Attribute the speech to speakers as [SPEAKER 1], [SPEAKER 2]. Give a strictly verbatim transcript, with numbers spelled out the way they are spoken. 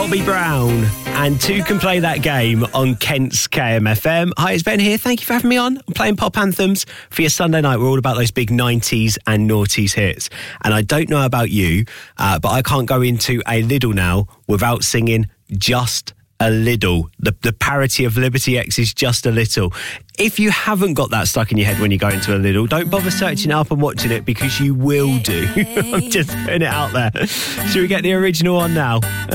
[SPEAKER 1] Bobby Brown. And two can play that game on Kent's K M F M. Hi, it's Ben here. Thank you for having me on. I'm playing pop anthems for your Sunday night. We're all about those big nineties and noughties hits. And I don't know about you, uh, but I can't go into a Lidl now without singing Just a Little. The, the parody of Liberty X is Just a Little. If you haven't got that stuck in your head when you go into a Lidl, don't bother searching it up and watching it because you will do. I'm just putting it out there. Should we get the original on now?